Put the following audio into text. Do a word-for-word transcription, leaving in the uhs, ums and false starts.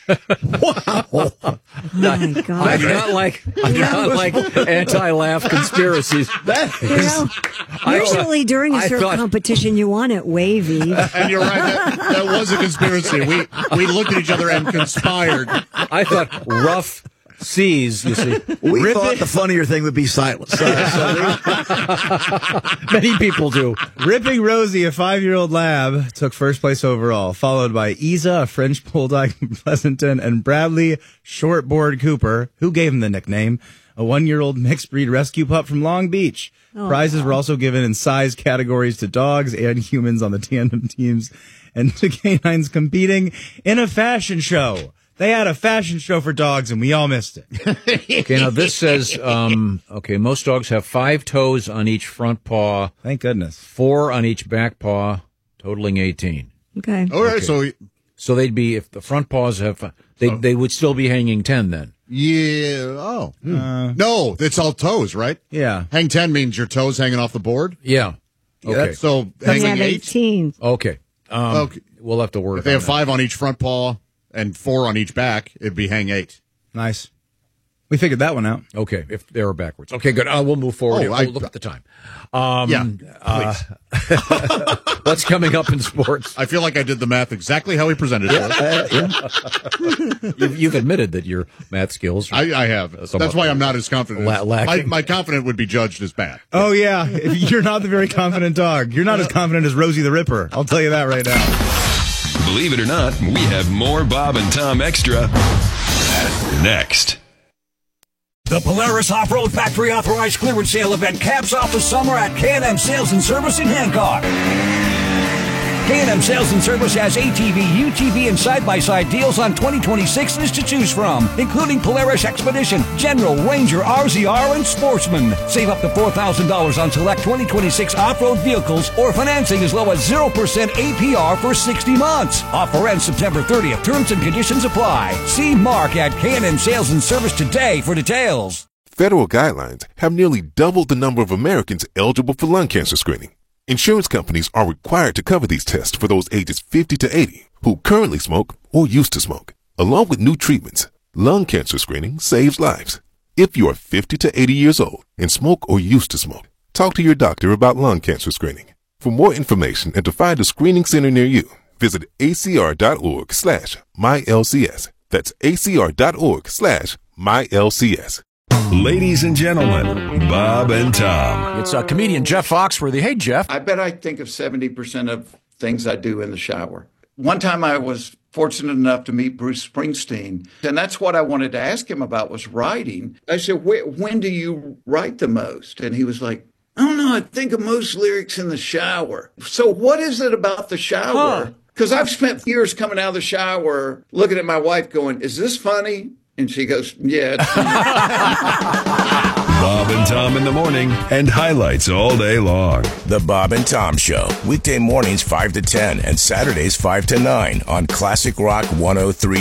Wow. Oh my God. I do not like, I do not like anti-laugh conspiracies. That is, You know, usually during a I surf thought- competition, you want it wavy. and you're right. That, that was a conspiracy. We we looked at each other and conspired. I thought rough seas, you see. We Rip thought it- the funnier thing would be silence. So, so Many people do. Ripping Rosie, a five-year-old lab, took first place overall, followed by Isa, a French bulldog from Pleasanton, and Bradley Shortboard Cooper, who gave him the nickname, a one-year-old mixed-breed rescue pup from Long Beach. Oh, Prizes wow. were also given in size categories to dogs and humans on the tandem teams, and to canines competing in a fashion show. They had a fashion show for dogs, and we all missed it. Okay, now this says, um, okay, most dogs have five toes on each front paw, Thank goodness. four on each back paw, totaling eighteen. Okay. All right, so So they'd be, if the front paws have, they they would still be hanging ten then. yeah. Oh no, it's all toes, right? Yeah. Hang ten means your toes hanging off the board. Yeah. Okay. So We hanging have eight. eighteen. Okay. Um, Okay. We'll have to work If they on have that. five on each front paw and four on each back, it'd be hang eight. Nice. We figured that one out. Okay, if they were backwards. Okay, good. Uh, we'll move forward. Oh, here. I- Oh, look at the time. Um, Yeah, uh, what's coming up in sports? I feel like I did the math exactly how he presented it. You've, you've admitted that your math skills. Are, I, I have. Somewhat That's why I'm not as confident. La- as- lacking. my, my confident would be judged as bad. Oh, yeah. If you're not the very confident dog. You're not as confident as Rosie the Ripper. I'll tell you that right now. Believe it or not, we have more Bob and Tom Extra next. The Polaris Off-Road Factory Authorized Clearance Sale event caps off the summer at K and M Sales and Service in Hancock. K and M Sales and Service has A T V, U T V, and side-by-side deals on twenty twenty-sixes to choose from, including Polaris Expedition, General, Ranger, R Z R, and Sportsman. Save up to four thousand dollars on select twenty twenty-six off-road vehicles or financing as low as zero percent A P R for sixty months. Offer ends September thirtieth. Terms and conditions apply. See Mark at K and M Sales and Service today for details. Federal guidelines have nearly doubled the number of Americans eligible for lung cancer screening. Insurance companies are required to cover these tests for those ages fifty to eighty who currently smoke or used to smoke. Along with new treatments, lung cancer screening saves lives. If you are fifty to eighty years old and smoke or used to smoke, talk to your doctor about lung cancer screening. For more information and to find a screening center near you, visit acr.org slash MyLCS. That's acr.org slash MyLCS. Ladies and gentlemen, Bob and Tom. It's uh, comedian Jeff Foxworthy. Hey, Jeff. I bet I think of seventy percent of things I do in the shower. One time I was fortunate enough to meet Bruce Springsteen, and that's what I wanted to ask him about was writing. I said, when do you write the most? And he was like, I don't know, I think of most lyrics in the shower. So what is it about the shower? Because I've spent years coming out of the shower looking at my wife going, is this funny? And she goes, yeah, it's funny. Bob and Tom in the morning and highlights all day long. The Bob and Tom Show, weekday mornings five to ten and Saturdays five to nine on Classic Rock one oh three.